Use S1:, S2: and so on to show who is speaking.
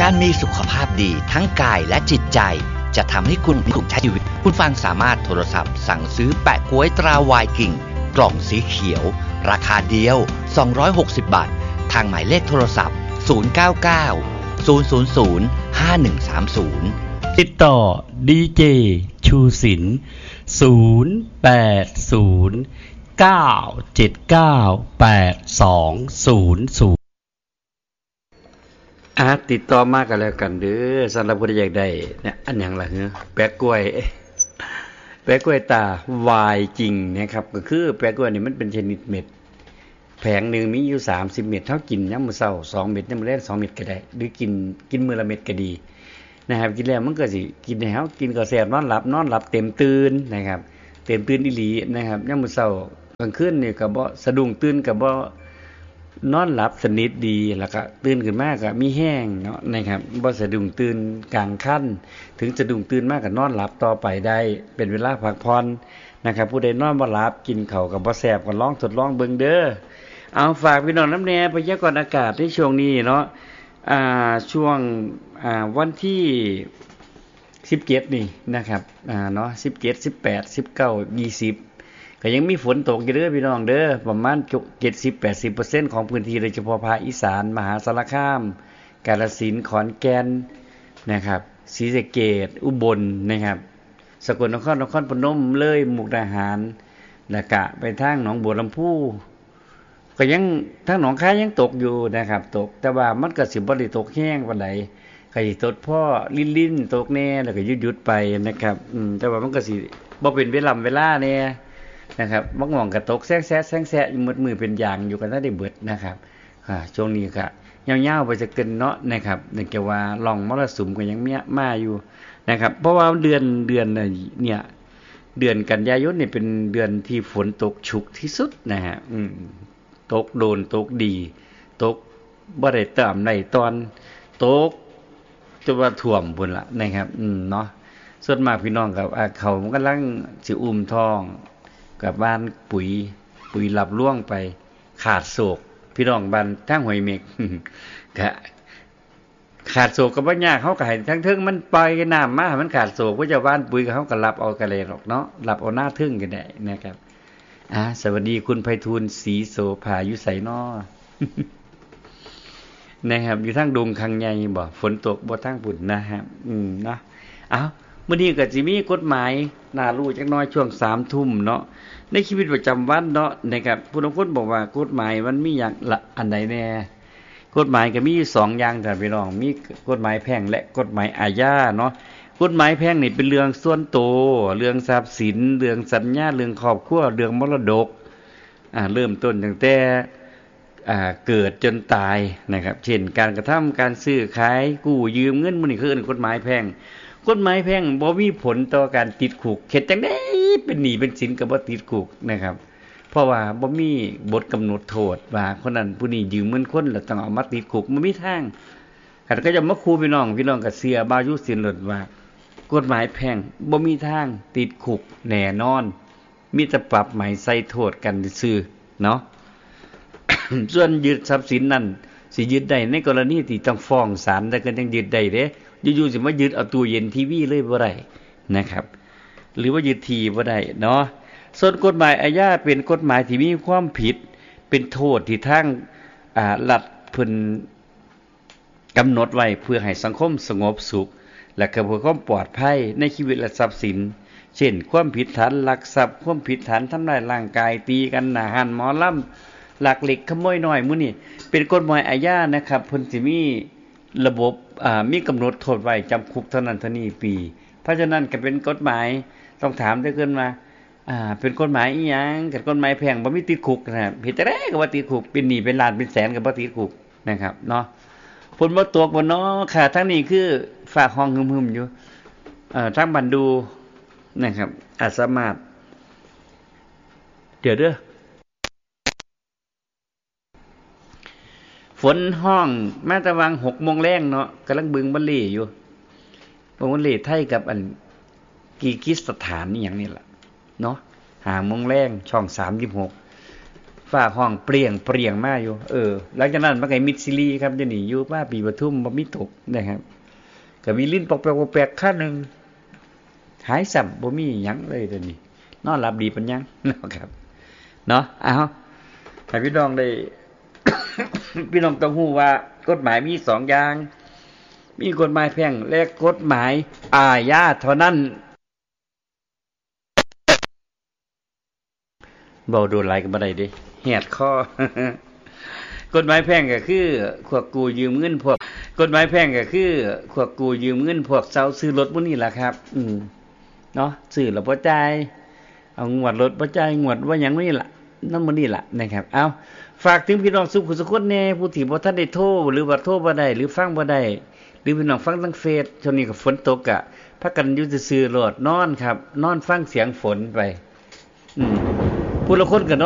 S1: การมีสุขภาพดีทั้งกายและจิตใจจะทำให้คุณมีคุณใช้ชีวิตคุณฟังสามารถโทรศัพท์สั่งซื้อแปะก๊วยตราวายกิ่งกล่องสีเขียวราคาเดียว260 บาททางหมายเลขโทรศัพท์099 000 5130
S2: ติดต่อดีเจชูศิลป์0809798200ติดต่อมากันแล้วกันเด้อสำหรับผู้ที่อยากได้เนี่ยอันอย่างละแปะกล้วยตาวายจริงนะครับก็คือแปะกล้วยนี่มันเป็นชนิดเม็ดแผงหนึ่งมีอยู่30เม็ดเท่ากินยามมื้อเช้า2เม็ดยามมื้อแลง2เม็ดก็ได้หรือกินมื้อละเม็ดก็ดีนะครับกินแล้วมันก็สิกินแล้วกินก็แซ่บนอนหลับเต็มตื่นนะครับเต็มตื่นอีหลีนะครับยามมื้อเช้ากลางคืนนี่ก็บ่สะดุ้งตื่นก็บ่นอนหลับสนิทดีแล้วก็ตื่นขึ้นมาก็มีแห้งเนาะนะครับบ่สะดุ้งตื่นกลางคันถึงสะดุ้งตื่นมาก็นอนหลับต่อไปได้เป็นเวลาพักผ่อนนะครับผู้ใดนอนบ่หลับกินข้าวก็บ่แซ่บก็ลองทดลองเบิ่งเด้อเอาฝากพี่น้องน้ำแน่พยากรณ์อากาศในช่วงนี้เนาะช่วงวันที่17นี่นะครับเนาะ17 18 19 20ก็ยังมีฝนตกอยู่เด้อพี่น้องเด้อประมาณ 70-80% ของพื้นที่โดยเฉพาะภาคอีสานมหาสารคามกาฬสินธุ์ขอนแก่นนะครับศรีสะเกษอุบลนะครับสกลนครนครพนมเลยมุกดาหารแล้วก็ไปทางหนองบัวลำพูก็ยังทางหนองคายยังตกอยู่นะครับตกแต่ว่ามันก็สิบ่ได้ตกแห้งปานใดก็สิตกพอลิ่นๆตกแน่แล้วก็หยุดๆไปนะครับแต่ว่ามันก็สิบ่เป็นเวลาแน่นะครับบางหม่องก็ตกแซะอยู่มืดเป็นอย่างอยู่กันถ้าได้เบิดนะครับช่วงนี้ก็ยาวๆไปจะเกินเนาะนะครับเนื่องจากว่าร่องมรสุมก็ยังมาอยู่นะครับเพราะว่าเดือนเนี่ยเดือนกันยายนนี่เป็นเดือนที่ฝนตกชุกที่สุดนะฮะตกโดนตกดีตกบ่ได้ตามในตอนตกจนว่าท่วมพุ่นล่ะนะครับเนาะส่วนมากพี่น้องกับเขามันกำลังสิอุ้มท้องกับบ้านปุ๋ยหลับล่วงไปขาดโศกพี่น้องบ้านทางห้วยเมฆก็ขาดโศกก็บ่ยากเขาก็ให้ทั้งเทิงมันปล่อยน้ำมาให้มันขาดโศกเพราะเจ้าบ้านปุ๋ยเขาก็รับเอากันเลยหรอกเนาะรับเอาหน้าทึ่งกันได้นะครับสวัสดีคุณไพฑูรย์ศรีโสภาอยู่ไสน้อ นะครับอยู่ทางดงคังใหญ่บ่ฝนตกบ่ทางพุ่นนะครับเนาะมื้อนี้ก็สิมีกฎหมายน่ารู้จักหน่อยช่วง 3:00 นเนาะในชีวิตประจำวันเนาะนะครับผู้บางคนบอกว่ากฎหมายมันมีอย่างละอันใดแน่กฎหมายก็มีอยู่2อย่างท่านพี่น้องมีกฎหมายแพ่งและกฎหมายอาญาเนาะกฎหมายแพ่งนี่เป็นเรื่องส่วนตัวเรื่องทรัพย์สินเรื่องสัญญาเรื่องครอบครัวเรื่องมรดกเริ่มต้นตั้งแต่เกิดจนตายนะครับเช่นการกระทำการซื้อขายกู้ยืมเงินมื้อนี้คือกฎหมายแพ่งกฎหมายแพ่งบ่มีผลต่อการติดคุกเฮ็ดจังได๋เป็นหนี้เป็นสินก็บ่ติดคุกนะครับเพราะว่าบ่มีบทกำหนดโทษว่าคนนั้นผู้นี้ยืมเงินคนแล้วต้องเอามาติดคุกบ่มีทางคันก็จะมาขู่พี่น้องก็เชื่อบ่าอยู่สินรถว่ากฎหมายแพ่งบ่มีทางติดคุกแน่นอนมีแต่ปรับใหม่ใส่โทษกันซื่อเนาะ ส่วนยึดทรัพย์สินนั้นสิยึดได้ในกรณีที่ต้องฟ้องศาลแต่ก็ยังยึดได้เด้อยู่ๆสิมายึดเอาตู้เย็นทีวีเลยบ่ได้นะครับหรือว่ายึดที่บ่ได้เนาะส่วนกฎหมายอาญาเป็นกฎหมายที่มีความผิดเป็นโทษที่ทางรัฐเพิ่นกำหนดไว้เพื่อให้สังคมสงบสุขและก็เพื่อความปลอดภัยในชีวิตและทรัพย์สินเช่นความผิดฐานลักทรัพย์ความผิดฐานทำลายร่างกายตีกันหน้าหันหมอลำลักเล็กขโมยน้อยมื้อนี้เป็นกฎหมายอาญานะครับเพิ่นสิมีระบบมีกำหนดโทษไว้จำคุกเท่านั้นเท่านี้ปีเพราะฉะนั้นก็เป็นกฎหมายต้องถามได้เกินมาเป็นกฎหมายอีหยังกับกฎหมายแพ่งบ่มีติดคุกนะครับเฮ็ดจังได๋ก็บ่ติดคุกเป็นหนี้เป็นล้านเป็นแสนก็บ่ติดคุกนะครับเนาะฝนบ่ตกบ่เนาะค่ะทั้งนี้คือฝากห้องหึมๆอยู่ทางบันดูนะครับอาจสามารถเดี๋ยวเด้อฝนห้องมาตะวัง 6:00 นแลงเนาะกำลังบึงบัลลีอยู่บัลลีไทยกับอันกีสถานนี่หยังนี่ล่ะเนาะ5:00 นแลงช่อง36 ฟ้าห้องเปรียงมาอยู่หลังจากนั้นมันก็มิดซิลีครับเดี๋ยวนี้อยู่บ้านปีปทุมบ่มีตกนะครับก็มีลิ้นปอกแปลกๆคันนึงหายสับบ่มีหยังเลยเดี๋ยวนี้นอนหลับดีปานยังเนาะครับเนาะเอาให้พี่น้องได้ พี่น้องต้องรู้ว่ากฎหมายมี2อย่างมีกฎหมายแพ่งและกฎหมายอาญาเท่านั้นเบาโดนหลายก็บ่ได้เด้แหดคอกฎหมายแพ่งก็คือพวกกู้ยืมเงินพวกกฎหมายแพ่งก็คือพวกกู้ยืมเงินพวกเซาซื้อรถพวกนี้ล่ะครับเนาะซื้อแล้วบ่จ่ายเอางวดรถบ่จ่ายงวดว่าหยังนี่ล่ะนำมื้อนี้ล่ะนะครับเอาฝากถึงพี่น้องสุขสุขคนแน่ผู้ที่บ่ทันได้โทรหรือว่าโทรบ่ได้หรือฟังบ่ได้หรือพี่น้องฟังทางเฟซช่วงนี้ก็ฝนตกอ่ะพากันอยู่ซื่อๆโลดนอนครับนอนฟังเสียงฝนไปผู้ละคนก็